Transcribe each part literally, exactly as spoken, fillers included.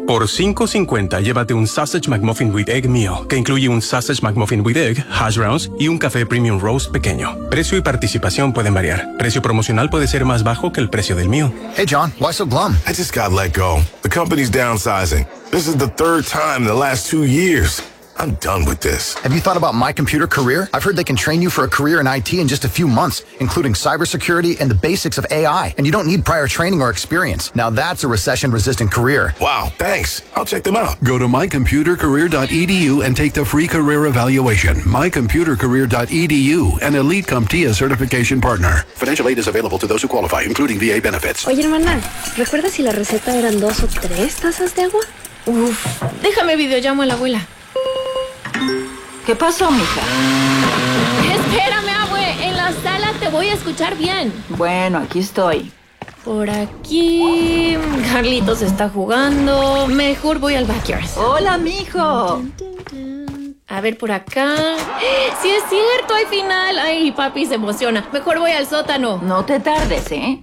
Por cinco cincuenta, llévate un Sausage McMuffin with Egg mío, que incluye un Sausage McMuffin with Egg, hash browns y un café Premium Roast pequeño. Precio y participación pueden variar. Precio promocional puede ser más bajo que el precio del mío. Hey John, why so glum? I just got let go. The company's downsizing. This is the third time in the last two years. I'm done with this. Have you thought about My Computer Career? I've heard they can train you for a career in I T in just a few months, including cybersecurity and the basics of A I. And you don't need prior training or experience. Now that's a recession-resistant career. Wow, thanks. I'll check them out. Go to my computer career dot e d u and take the free career evaluation. my computer career dot e d u, an Elite CompTIA certification partner. Financial aid is available to those who qualify, including V A benefits. Oye, hermana, ¿recuerdas si la receta eran dos o tres tazas de agua? Uf, déjame videollamo a la abuela. ¿Qué pasó, mija? Espérame, abue. En la sala te voy a escuchar bien. Bueno, aquí estoy. Por aquí... Carlitos está jugando. Mejor voy al backyard. Hola, mijo. A ver, por acá... ¡Sí es cierto! ¡Hay final! Ay, papi se emociona. Mejor voy al sótano. No te tardes, ¿eh?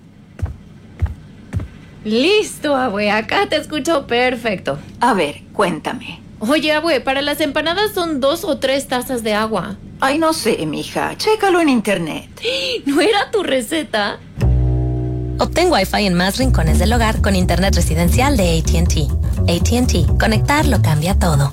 Listo, abue. Acá te escucho perfecto. A ver, cuéntame. Oye, abue, para las empanadas son dos o tres tazas de agua. Ay, no sé, mija. Chécalo en internet. ¿No era tu receta? Obtén Wi-Fi en más rincones del hogar con internet residencial de A T and T. A T and T. Conectar lo cambia todo.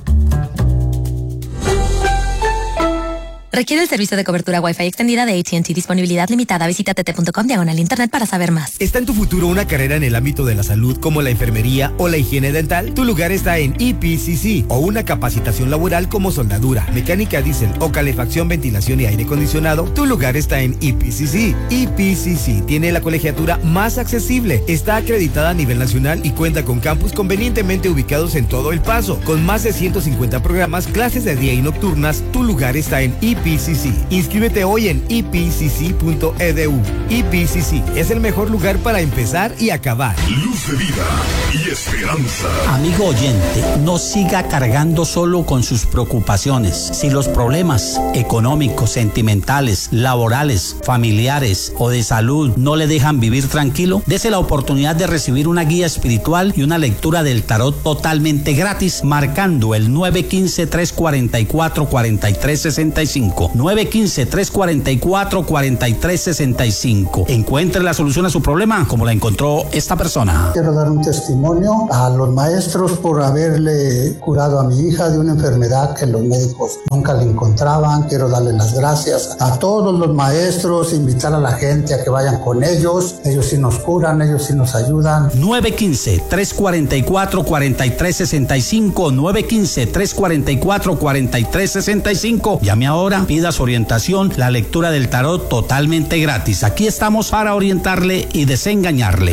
Requiere el servicio de cobertura Wi-Fi extendida de A T and T. Disponibilidad limitada. Visita t t punto com diagonal internet para saber más. ¿Está en tu futuro una carrera en el ámbito de la salud como la enfermería o la higiene dental? Tu lugar está en E P C C, o una capacitación laboral como soldadura, mecánica diésel o calefacción, ventilación y aire acondicionado. Tu lugar está en E P C C. E P C C tiene la colegiatura más accesible, está acreditada a nivel nacional y cuenta con campus convenientemente ubicados en todo El Paso. Con más de ciento cincuenta programas, clases de día y nocturnas, tu lugar está en E P C C. Inscríbete hoy en e p c c punto e d u. E P C C es el mejor lugar para empezar y acabar. Luz de vida y esperanza. Amigo oyente, no siga cargando solo con sus preocupaciones. Si los problemas económicos, sentimentales, laborales, familiares o de salud no le dejan vivir tranquilo, dese la oportunidad de recibir una guía espiritual y una lectura del tarot totalmente gratis, marcando el nueve uno cinco, tres cuatro cuatro, cuatro tres seis cinco. nueve uno cinco, tres cuatro cuatro, cuatro tres seis cinco. Encuentre la solución a su problema como la encontró esta persona. Quiero dar un testimonio a los maestros por haberle curado a mi hija de una enfermedad que los médicos nunca le encontraban. Quiero darle las gracias a todos los maestros, invitar a la gente a que vayan con ellos. Ellos sí nos curan, ellos sí nos ayudan. nueve uno cinco, tres cuatro cuatro, cuatro tres seis cinco. nueve uno cinco, tres cuatro cuatro, cuatro tres seis cinco. Llame ahora, pida su orientación, la lectura del tarot totalmente gratis. Aquí estamos para orientarle y desengañarle.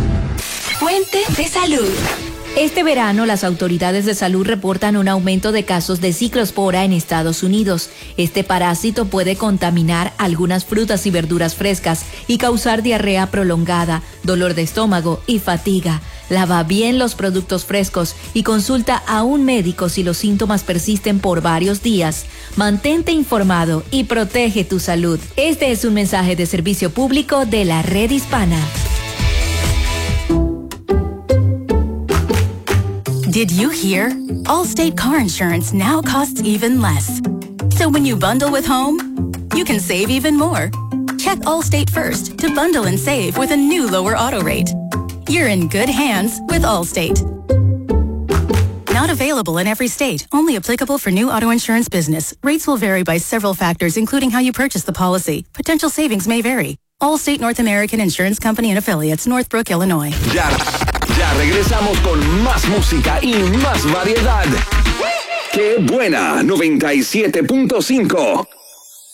Fuente de salud. Este verano, las autoridades de salud reportan un aumento de casos de ciclospora en Estados Unidos. Este parásito puede contaminar algunas frutas y verduras frescas y causar diarrea prolongada, dolor de estómago y fatiga. Lava bien los productos frescos y consulta a un médico si los síntomas persisten por varios días. Mantente informado y protege tu salud. Este es un mensaje de servicio público de la Red Hispana. Did you hear? Allstate car insurance now costs even less. So when you bundle with home, you can save even more. Check Allstate first to bundle and save with a new lower auto rate. You're in good hands with Allstate. Not available in every state. Only applicable for new auto insurance business. Rates will vary by several factors, including how you purchase the policy. Potential savings may vary. Allstate North American Insurance Company and Affiliates, Northbrook, Illinois. Ya, ya regresamos con más música y más variedad. ¡Qué buena! noventa y siete punto cinco.